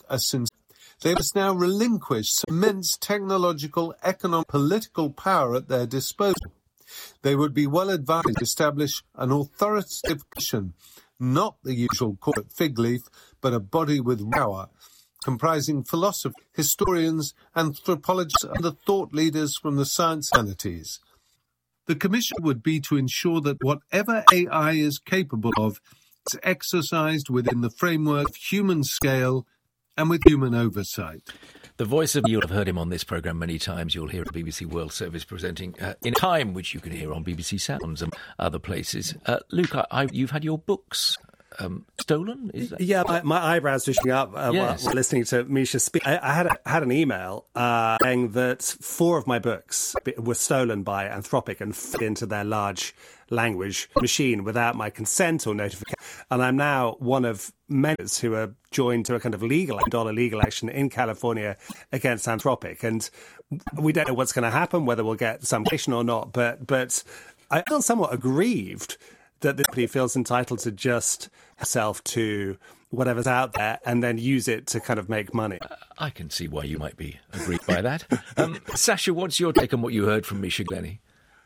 a sincere. They must now relinquish immense technological, economic, political power at their disposal. They would be well advised to establish an authoritative commission, not the usual corporate fig leaf, but a body with power, comprising philosophers, historians, anthropologists, and the thought leaders from the science humanities. The commission would be to ensure that whatever AI is capable of is exercised within the framework of human scale and with human oversight. The voice of, you'll have heard him on this programme many times. You'll hear BBC World Service presenting In Time, which you can hear on BBC Sounds and other places. Luke, you've had your books stolen? Is that... Yeah, my eyebrows pushing up while listening to Misha speak. I had an email saying that 4 of my books were stolen by Anthropic and fit into their large language machine without my consent or notification. And I'm now one of many who are joined to a kind of legal action in California against Anthropic. And we don't know what's going to happen, whether we'll get some action or not. But I feel somewhat aggrieved that the company feels entitled to just herself to whatever's out there and then use it to kind of make money. I can see why you might be aggrieved by that. Sasha, what's your take on what you heard from Misha Glenny?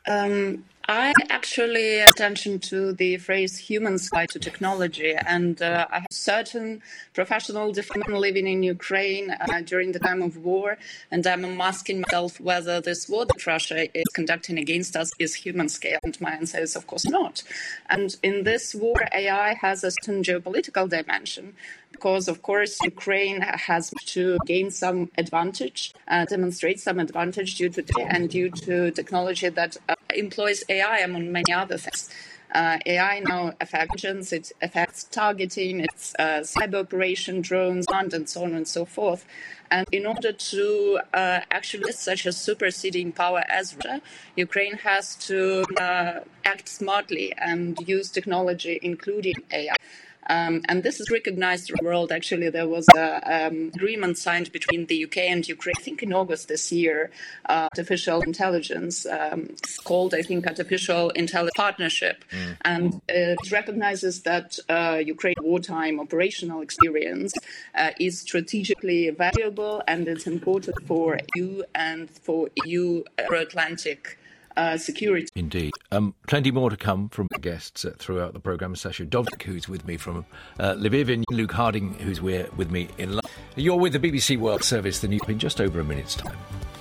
I actually pay attention to the phrase human side to technology, and I have certain professional defensemen living in Ukraine during the time of war, and I'm asking myself whether this war that Russia is conducting against us is human scale, and my answer is of course not. And in this war, AI has a certain geopolitical dimension, because of course Ukraine has to gain some advantage, demonstrate some advantage due to technology that employs AI among many other things. AI now affects agents, it affects targeting, it's cyber operation, drones, and so on and so forth. And in order to actually such a superseding power as Russia, Ukraine has to act smartly and use technology, including AI. And this is recognized in the world. Actually, there was an agreement signed between the UK and Ukraine, I think in August this year, artificial intelligence, called, I think, Artificial Intelligence Partnership. And it recognizes that Ukraine's wartime operational experience is strategically valuable, and it's important for EU and for EU Euro-Atlantic security. Indeed. Plenty more to come from guests throughout the programme. Sasha Dovnik, who's with me from Lviv, and Luke Harding, who's with me in London. You're with the BBC World Service, the news in just over a minute's time.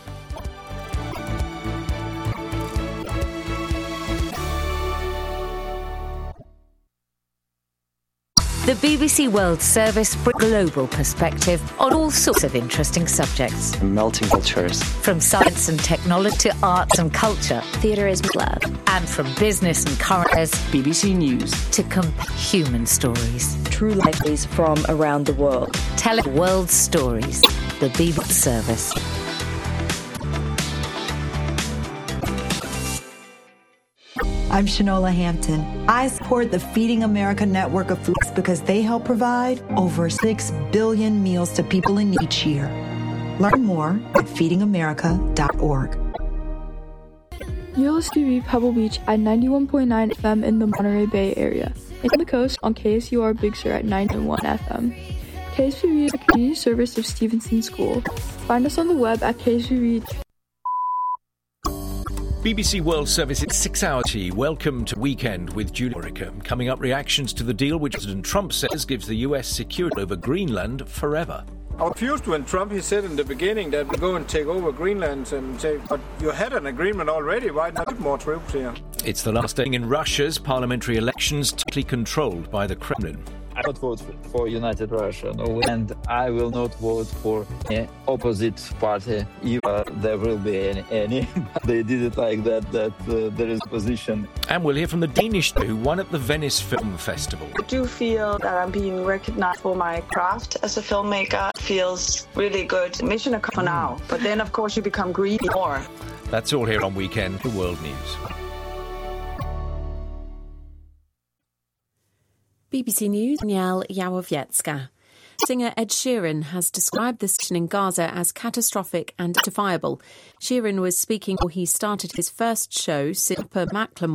The BBC World Service brings a global perspective on all sorts of interesting subjects. Melting cultures. From science and technology to arts and culture. Theatre is love. And from business and current affairs. BBC News. To human stories. True lives from around the world. Telling world stories. The BBC Service. I'm Shanola Hampton. I support the Feeding America network of foods because they help provide over 6 billion meals to people in need each year. Learn more at feedingamerica.org. You're listening to Pebble Beach at 91.9 FM in the Monterey Bay area. And on the coast on KSUR Big Sur at 9.1 FM. KSUR is a community service of Stevenson School. Find us on the web at KSUR. BBC World Service, it's 6 hours tea. Welcome to Weekend with Julia Orica. Coming up, reactions to the deal which President Trump says gives the US security over Greenland forever. I was confused when Trump, he said in the beginning that we're going to take over Greenland and say, but you had an agreement already, why not put more troops here? It's the last day in Russia's parliamentary elections, totally controlled by the Kremlin. I don't vote for United Russia, no, and I will not vote for any opposite party if there will be any. They did it like that there is opposition. And we'll hear from the Danish who won at the Venice Film Festival. I do feel that I'm being recognized for my craft as a filmmaker. It feels really good. Mission accomplished for now, but then of course you become greedy more. That's all here on Weekend, the World News. BBC News, Danielle Yawowiecka. Singer Ed Sheeran has described the situation in Gaza as catastrophic and justifiable. Sheeran was speaking before he started his first show, Super Macklemore.